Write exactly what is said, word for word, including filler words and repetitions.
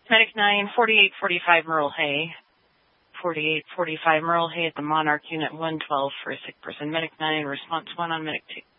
Medic nine, forty-eight forty-five Merle Hay. forty-eight forty-five Merle Hay at the Monarch Unit one twelve for a sick person. Medic nine, response one on Medic two.